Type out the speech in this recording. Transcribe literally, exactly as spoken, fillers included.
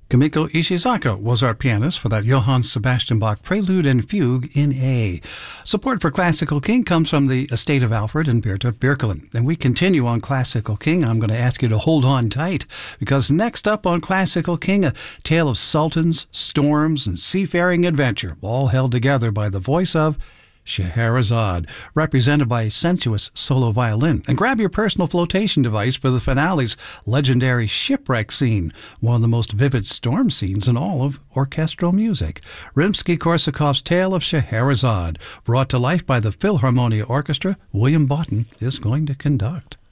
Kamiko Ishizaka was our pianist for that Johann Sebastian Bach Prelude and Fugue in A. Support for Classical King comes from the estate of Alfred and Berta Birkeland. And we continue on Classical King. I'm going to ask you to hold on tight, because next up on Classical King, a tale of sultans, storms, and seafaring adventure, all held together by the voice of Scheherazade, represented by a sensuous solo violin. And grab your personal flotation device for the finale's legendary shipwreck scene, one of the most vivid storm scenes in all of orchestral music. Rimsky-Korsakov's Tale of Scheherazade, brought to life by the Philharmonia Orchestra, William Boughton is going to conduct.